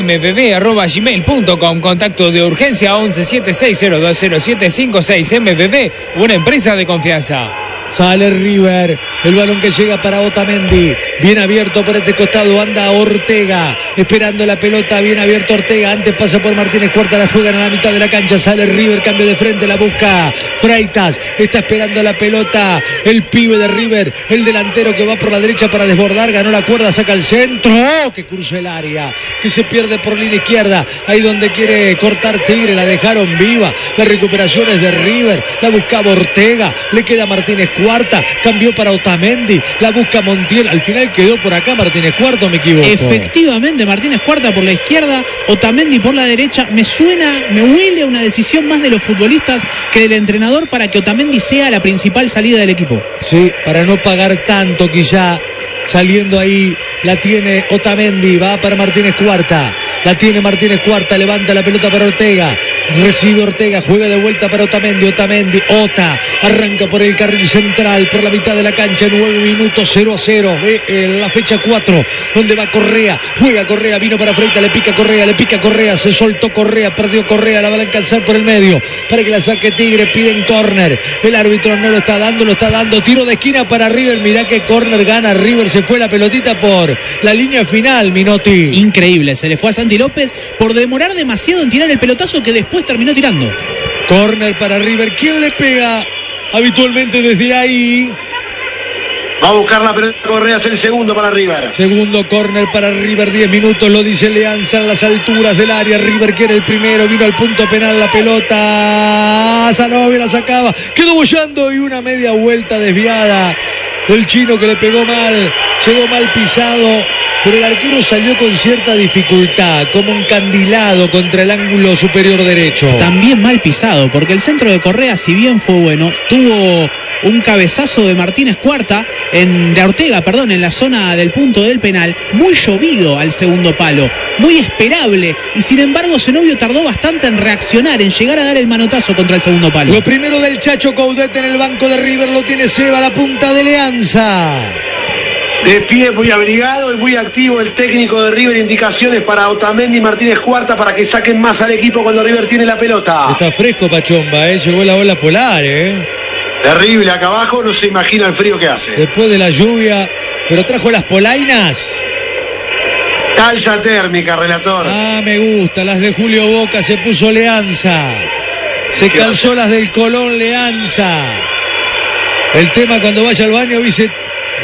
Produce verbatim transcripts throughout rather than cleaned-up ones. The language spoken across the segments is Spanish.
m b b arroba gmail punto com. Contacto de urgencia once siete seis cero dos cero siete cinco seis. M B B, una empresa de confianza. Sale River, el balón que llega para Otamendi, bien abierto por este costado, anda Ortega, esperando la pelota, bien abierto Ortega, antes pasa por Martínez Cuarta, la juegan a la mitad de la cancha, sale River, cambio de frente, la busca Freitas, está esperando la pelota, el pibe de River, el delantero que va por la derecha para desbordar, ganó la cuerda, saca el centro, ¡oh! Que cruza el área, que se pierde por línea izquierda, ahí donde quiere cortar Tigre, la dejaron viva, la recuperación es de River, la buscaba Ortega, le queda Martínez Cuarta, cambió para Otamendi, la busca Montiel, al final quedó por acá Martínez Cuarta, me equivoco. Efectivamente, Martínez Cuarta por la izquierda, Otamendi por la derecha. Me suena, me huele a una decisión más de los futbolistas que del entrenador para que Otamendi sea la principal salida del equipo. Sí, para no pagar tanto quizá. Saliendo ahí, la tiene Otamendi, va para Martínez Cuarta, la tiene Martínez Cuarta, levanta la pelota para Ortega, recibe Ortega, juega de vuelta para Otamendi, Otamendi, Ota, arranca por el carril central, por la mitad de la cancha, nueve minutos, cero a cero, ve eh, la fecha cuatro, donde va Correa, juega Correa, vino para Freitas, le pica Correa, le pica Correa, se soltó Correa, perdió Correa, la va a alcanzar por el medio, para que la saque Tigre, piden córner, el árbitro no lo está dando, lo está dando, tiro de esquina para River, mirá que córner gana River, se fue la pelotita por la línea final, Minotti. Increíble, se le fue a Santi López por demorar demasiado en tirar el pelotazo que después terminó tirando. Córner para River, ¿quién le pega habitualmente desde ahí? Va a buscar la pelota Correa, es el segundo para River. Segundo córner para River, diez minutos, lo dice Leanza en las alturas del área. River quiere el primero, vino al punto penal la pelota. Zanobia la sacaba, quedó bollando y una media vuelta desviada. El chino que le pegó mal, llegó mal pisado, pero el arquero salió con cierta dificultad, como un-candilado contra el ángulo superior derecho. También mal pisado, porque el centro de Correa, si bien fue bueno, tuvo un cabezazo de Martínez Cuarta, en, de Ortega, perdón, en la zona del punto del penal, muy llovido al segundo palo, muy esperable, y sin embargo Zenobio tardó bastante en reaccionar, en llegar a dar el manotazo contra el segundo palo. Lo primero del Chacho Coudet en el banco de River lo tiene Seba, la punta de Leanza. De pie, muy abrigado y muy activo el técnico de River. Indicaciones para Otamendi y Martínez Cuarta para que saquen más al equipo cuando River tiene la pelota. Está fresco Pachomba, ¿eh? Llegó la ola polar, ¿eh? Terrible, acá abajo no se imagina el frío que hace. Después de la lluvia, pero trajo las polainas. Calza térmica, relator. Ah, me gusta, las de Julio Boca se puso Leanza. Se calzó las del Colón Leanza. El tema cuando vaya al baño dice,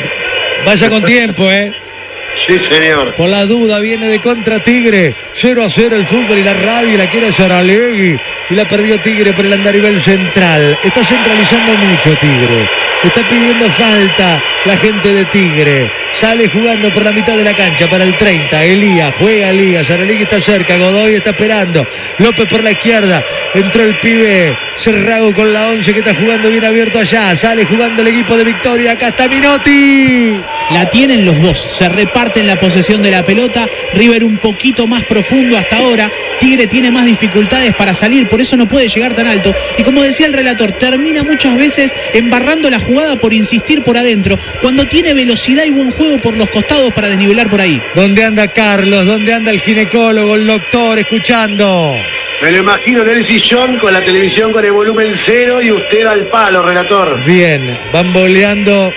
vaya con tiempo, ¿eh? Sí, señor. Por la duda viene de contra Tigre. cero a cero el fútbol y la radio y la quiere Saralegui. Y la perdió Tigre por el andarivel central. Está centralizando mucho Tigre. Está pidiendo falta la gente de Tigre. Sale jugando por la mitad de la cancha para el treinta. Elías, juega Elías. Saralegui está cerca. Godoy está esperando. López por la izquierda. Entró el pibe Cerrago con la once que está jugando bien abierto allá. Sale jugando el equipo de Victoria. Acá está Minotti. La tienen los dos, se reparten la posesión de la pelota. River un poquito más profundo hasta ahora. Tigre tiene más dificultades para salir, por eso no puede llegar tan alto. Y como decía el relator, termina muchas veces embarrando la jugada por insistir por adentro, cuando tiene velocidad y buen juego por los costados para desnivelar por ahí. ¿Dónde anda Carlos? ¿Dónde anda el ginecólogo, el doctor, escuchando? Me lo imagino en el sillón con la televisión con el volumen cero y usted al palo, relator. Bien, bamboleando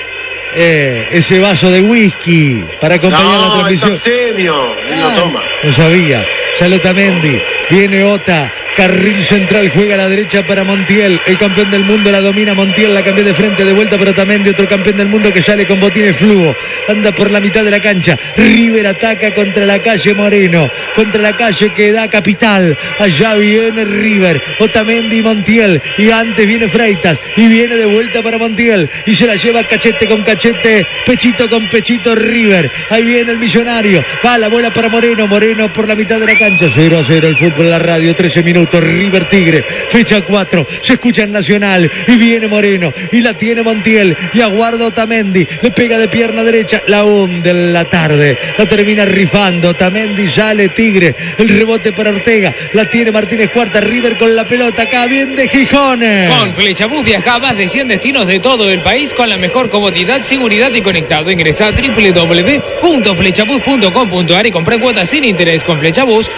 eh, ese vaso de whisky para acompañar no, la transmisión. No, ah, no toma. No sabía. Sale Otamendi, viene Ota, carril central, juega a la derecha para Montiel, el campeón del mundo la domina Montiel, la cambió de frente, de vuelta para Otamendi, otro campeón del mundo que sale con botines fluo, anda por la mitad de la cancha, River ataca contra la calle Moreno, contra la calle que da Capital, allá viene River, Otamendi y Montiel, y antes viene Freitas, y viene de vuelta para Montiel, y se la lleva cachete con cachete, pechito con pechito River, ahí viene el millonario, va la bola para Moreno, Moreno por la mitad de la cancha, cero a cero el fútbol en la radio, trece minutos, River Tigre, fecha cuatro, se escucha en Nacional, y viene Moreno, y la tiene Montiel, y aguarda Otamendi, le pega de pierna derecha, la hunde en la tarde, la termina rifando, Otamendi, sale Tigre, el rebote para Ortega, la tiene Martínez Cuarta, River con la pelota, acá bien de Gijones. Con Flechabús viaja a más de cien destinos de todo el país con la mejor comodidad, seguridad y conectado. Ingresa a doble u doble u doble u punto flechabús punto com punto a r y compra cuotas sin interés con Flechabús.